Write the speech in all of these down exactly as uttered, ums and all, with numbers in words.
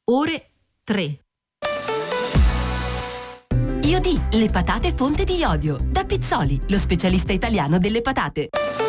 ore tre. Iodì, le patate fonte di iodio. Da Pizzoli, lo specialista italiano delle patate.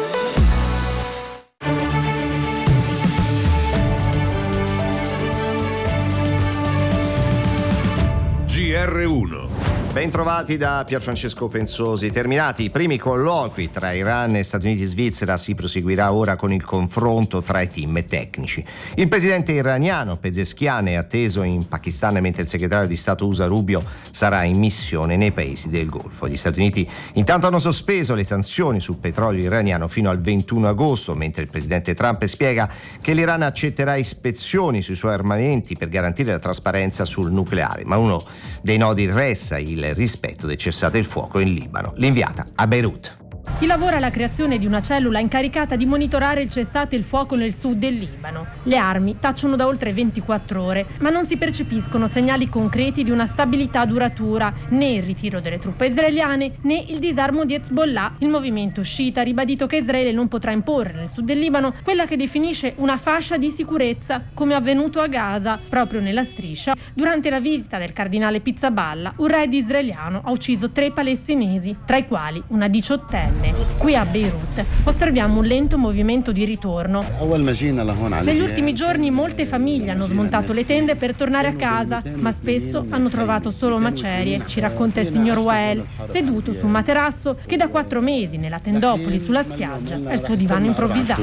G R uno. Bentrovati da Pierfrancesco Pensosi. Terminati i primi colloqui tra Iran e Stati Uniti e Svizzera, si proseguirà ora con il confronto tra i team tecnici. Il presidente iraniano Pezeshkian è atteso in Pakistan, mentre il segretario di Stato U S A Rubio sarà in missione nei paesi del Golfo. Gli Stati Uniti intanto hanno sospeso le sanzioni sul petrolio iraniano fino al ventuno agosto, mentre il presidente Trump spiega che l'Iran accetterà ispezioni sui suoi armamenti per garantire la trasparenza sul nucleare. Ma uno dei nodi resta il rispetto del cessate il fuoco in Libano. L'inviata a Beirut. Si lavora alla creazione di una cellula incaricata di monitorare il cessate il fuoco nel sud del Libano. Le armi tacciono da oltre ventiquattro ore, ma non si percepiscono segnali concreti di una stabilità duratura, né il ritiro delle truppe israeliane, né il disarmo di Hezbollah. Il movimento sciita ha ribadito che Israele non potrà imporre nel sud del Libano quella che definisce una fascia di sicurezza, come avvenuto a Gaza, proprio nella striscia. Durante la visita del cardinale Pizzaballa, un raid israeliano ha ucciso tre palestinesi, tra i quali una diciottenne. Qui a Beirut osserviamo un lento movimento di ritorno. Negli ultimi giorni molte famiglie hanno smontato le tende per tornare a casa, ma spesso hanno trovato solo macerie, ci racconta il signor Wael, seduto su un materasso che da quattro mesi nella tendopoli sulla spiaggia è il suo divano improvvisato.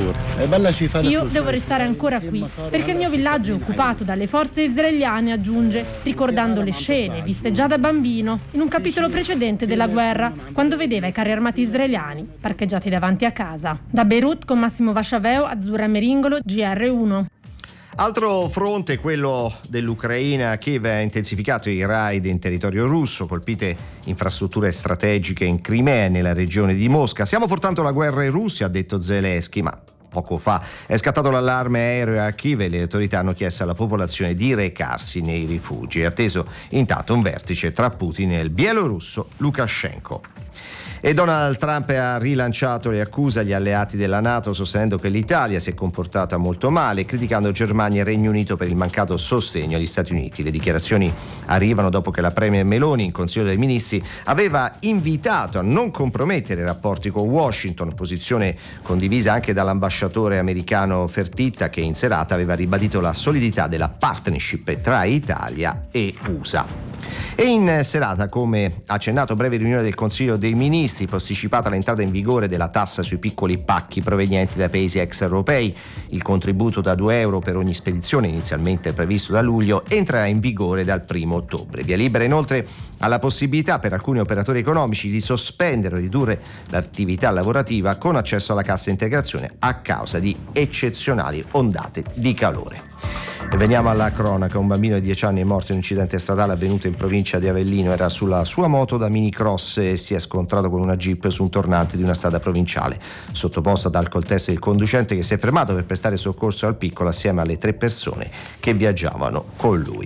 Io devo restare ancora qui perché il mio villaggio è occupato dalle forze israeliane, aggiunge, ricordando le scene viste già da bambino in un capitolo precedente della guerra, quando vedeva i carri armati israeliani parcheggiati davanti a casa. Da Beirut con Massimo Vasciaveo, Azzurra Meringolo, G R uno. Altro fronte, quello dell'Ucraina. Kiev ha intensificato i raid in territorio russo, colpite infrastrutture strategiche in Crimea e nella regione di Mosca. Stiamo portando la guerra in Russia, ha detto Zelensky, ma poco fa è scattato l'allarme aereo a Kiev e le autorità hanno chiesto alla popolazione di recarsi nei rifugi. È atteso intanto un vertice tra Putin e il bielorusso Lukashenko. E Donald Trump ha rilanciato le accuse agli alleati della NATO, sostenendo che l'Italia si è comportata molto male, criticando Germania e Regno Unito per il mancato sostegno agli Stati Uniti. Le dichiarazioni arrivano dopo che la premier Meloni in Consiglio dei Ministri aveva invitato a non compromettere i rapporti con Washington, posizione condivisa anche dall'ambasciatore americano Fertitta, che in serata aveva ribadito la solidità della partnership tra Italia e U S A. E in serata, come accennato, breve riunione del Consiglio dei Ministri, posticipata l'entrata in vigore della tassa sui piccoli pacchi provenienti dai paesi extraeuropei. Il contributo da due euro per ogni spedizione, inizialmente previsto da luglio, entrerà in vigore dal primo ottobre. Via libera inoltre alla possibilità per alcuni operatori economici di sospendere o ridurre l'attività lavorativa con accesso alla cassa integrazione a causa di eccezionali ondate di calore. E veniamo alla cronaca. Un bambino di dieci anni è morto in un incidente stradale avvenuto in provincia di Avellino. Era sulla sua moto da minicross e si è scontrato con una jeep su un tornante di una strada provinciale. Sottoposto ad alcol test il conducente, che si è fermato per prestare soccorso al piccolo assieme alle tre persone che viaggiavano con lui.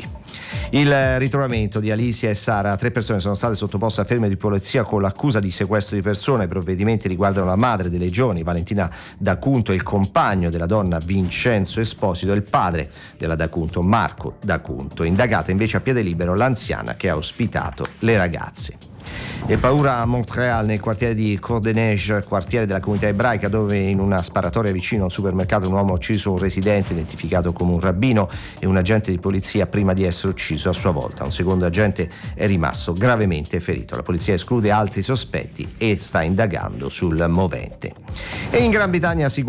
Il ritrovamento di Alicia e Sara, tre persone sono state sottoposte a ferme di polizia con l'accusa di sequestro di persona. I provvedimenti riguardano la madre delle giovani, Valentina D'Acunto, il compagno della donna Vincenzo Esposito e il padre della D'Acunto, Marco D'Acunto. Indagata invece a piede libero l'anziana che ha ospitato le ragazze. E paura a Montréal, nel quartiere di Cour-des-Neiges, quartiere della comunità ebraica, dove in una sparatoria vicino a un supermercato un uomo ha ucciso un residente identificato come un rabbino e un agente di polizia prima di essere ucciso a sua volta. Un secondo agente è rimasto gravemente ferito. La polizia esclude altri sospetti e sta indagando sul movente. E in Gran Bretagna si